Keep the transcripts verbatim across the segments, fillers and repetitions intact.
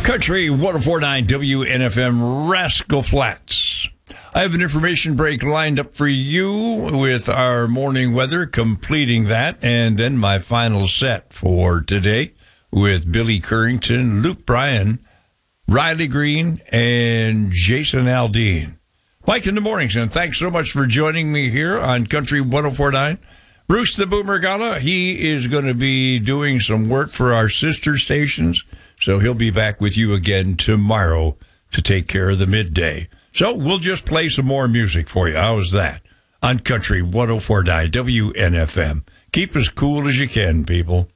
Country one oh four point nine W N F M, Rascal Flats. I have an information break lined up for you with our morning weather, completing that, and then my final set for today with Billy Currington, Luke Bryan, Riley Green, and Jason Aldean. Mike in the mornings, and thanks so much for joining me here on Country one oh four point nine. Bruce the Boomer Gala, he is going to be doing some work for our sister stations, so he'll be back with you again tomorrow to take care of the midday. So we'll just play some more music for you. How's that? On Country one oh four point nine W N F M. Keep as cool as you can, people.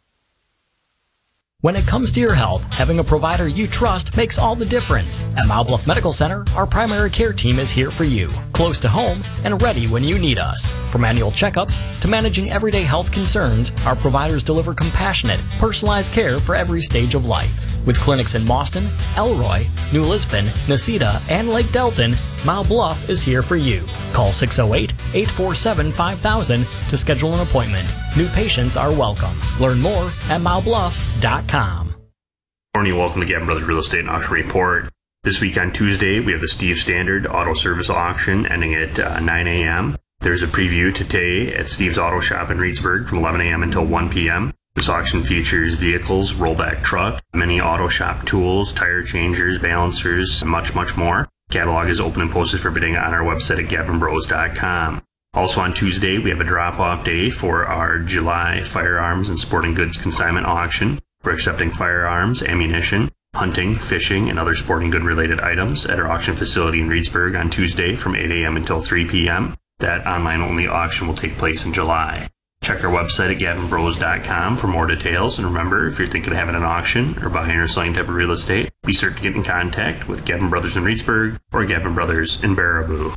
When it comes to your health, having a provider you trust makes all the difference. At Mile Bluff Medical Center, our primary care team is here for you, close to home and ready when you need us. From annual checkups to managing everyday health concerns, our providers deliver compassionate, personalized care for every stage of life. With clinics in Mauston, Elroy, New Lisbon, Nacita, and Lake Delton, Mile Bluff is here for you. Call six oh eight, eight four seven, five thousand to schedule an appointment. New patients are welcome. Learn more at mile bluff dot com. Morning, welcome to Gavin Brothers Real Estate and Auction Report. This week on Tuesday, we have the Steve Standard Auto Service Auction ending at uh, nine a.m. There's a preview today at Steve's Auto Shop in Reedsburg from eleven a.m. until one p.m. This auction features vehicles, rollback truck, many auto shop tools, tire changers, balancers, and much, much more. Catalog is open and posted for bidding on our website at gavin bros dot com. Also on Tuesday, we have a drop-off day for our July firearms and sporting goods consignment auction. We're accepting firearms, ammunition, hunting, fishing, and other sporting good-related items at our auction facility in Reedsburg on Tuesday from eight a.m. until three p.m. That online-only auction will take place in July. Check our website at gavin bros dot com for more details. And remember, if you're thinking of having an auction or buying or selling type of real estate, be certain to get in contact with Gavin Brothers in Reedsburg or Gavin Brothers in Baraboo.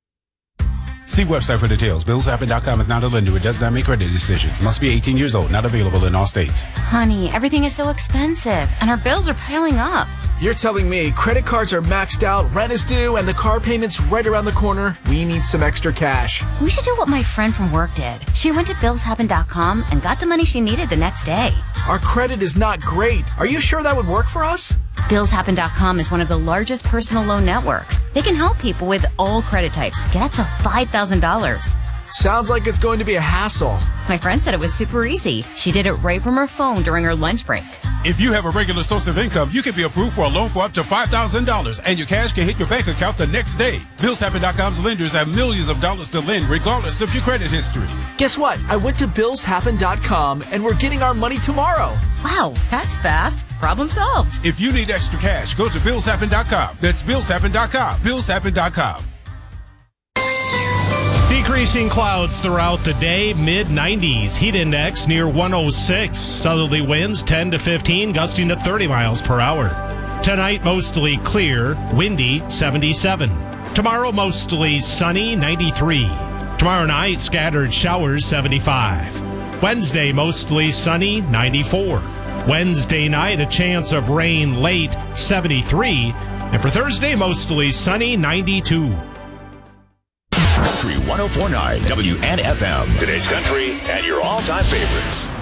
See website for details. bills happen dot com is not a lender. It does not make credit decisions. Must be eighteen years old. Not available in all states. Honey, everything is so expensive, and our bills are piling up. You're telling me credit cards are maxed out, rent is due, and the car payment's right around the corner? We need some extra cash. We should do what my friend from work did. She went to bills happen dot com and got the money she needed the next day. Our credit is not great. Are you sure that would work for us? bills happen dot com is one of the largest personal loan networks. They can help people with all credit types get up to five thousand dollars. Sounds like it's going to be a hassle. My friend said it was super easy. She did it right from her phone during her lunch break. If you have a regular source of income, you can be approved for a loan for up to five thousand dollars, and your cash can hit your bank account the next day. bills happen dot com's lenders have millions of dollars to lend, regardless of your credit history. Guess what? I went to bills happen dot com, and we're getting our money tomorrow. Wow, that's fast. Problem solved. If you need extra cash, go to bills happen dot com. That's bills happen dot com. bills happen dot com. Decreasing clouds throughout the day, mid nineties. Heat index near one oh six. Southerly winds ten to fifteen, gusting to thirty miles per hour. Tonight, mostly clear, windy, seventy-seven. Tomorrow, mostly sunny, ninety-three. Tomorrow night, scattered showers, seventy-five. Wednesday, mostly sunny, ninety-four. Wednesday night, a chance of rain late, seventy-three. And for Thursday, mostly sunny, ninety-two. Country one oh four point nine W N F M. Today's country and your all-time favorites.